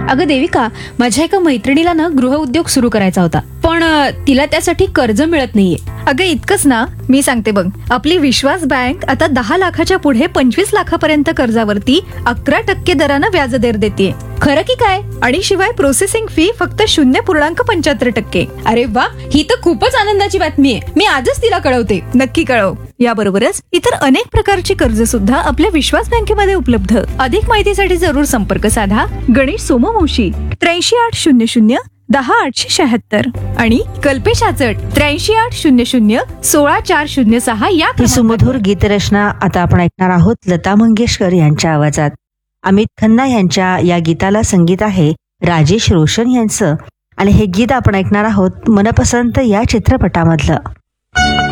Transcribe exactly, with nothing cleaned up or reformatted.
अगं देविका, माझ्या एका मैत्रिणीला ना गृहउद्योग सुरू करायचा होता, पण अ, तिला त्यासाठी कर्ज मिळत नाहीये. अगं इतकंच ना, मी सांगते बघ, आपली विश्वास बँक आता दहा लाखाच्या पुढे पंचवीस लाखापर्यंत कर्जावरती अकरा टक्के दरानं व्याजदर देते. खरं की काय? आणि शिवाय प्रोसेसिंग फी फक्त शून्य पूर्णांक पंच्याहत्तर टक्के. अरे वा, ही तर खूपच आनंदाची बातमी आहे. मी आजच तिला कळवते. नक्की कळव. याबरोबरच इतर अनेक प्रकारची कर्ज सुद्धा आपल्या विश्वास बँकेमध्ये उपलब्ध. अधिक माहितीसाठी जरूर संपर्क साधा गणेश सोमवंशी त्र्याऐंशी आठ शून्य शून्य दहा आठशे शहात्तर आणि कल्पेश आचट त्र्याऐंशी आठ शून्य शून्य सोळा चार शून्य सहा या ही सुमधुर गीतरचना आता आपण ऐकणार आहोत लता मंगेशकर यांच्या आवाजात. अमित खन्ना यांच्या या गीताला संगीत आहे राजेश रोशन यांचं, आणि हे गीत आपण ऐकणार आहोत मनपसंत या चित्रपटामधलं.